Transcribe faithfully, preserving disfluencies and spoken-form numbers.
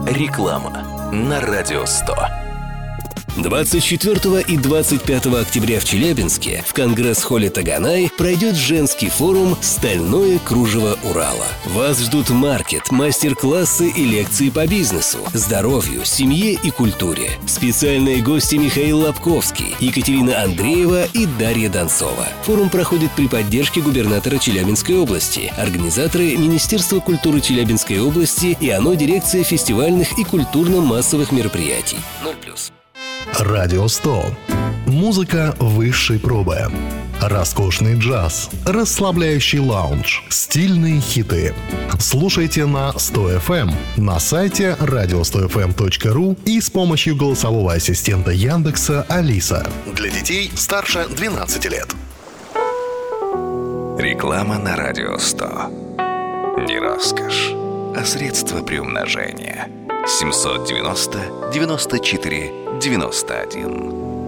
Реклама на Радио сто. двадцать четвёртого и двадцать пятого октября в Челябинске в Конгресс-холле Таганай пройдет женский форум «Стальное кружево Урала». Вас ждут маркет, мастер-классы и лекции по бизнесу, здоровью, семье и культуре. Специальные гости Михаил Лобковский, Екатерина Андреева и Дарья Донцова. Форум проходит при поддержке губернатора Челябинской области, организаторы Министерства культуры Челябинской области и ОНО дирекция фестивальных и культурно-массовых мероприятий. ноль плюс. Радио сто. Музыка высшей пробы. Роскошный джаз, расслабляющий лаунж, стильные хиты. Слушайте на сто эф эм, на сайте радио сто эф эм точка ру и с помощью голосового ассистента Яндекса Алиса. Для детей старше двенадцати лет. Реклама на Радио сто. Не роскошь, а средство приумножения. семь девяносто девяносто четыре девяносто один.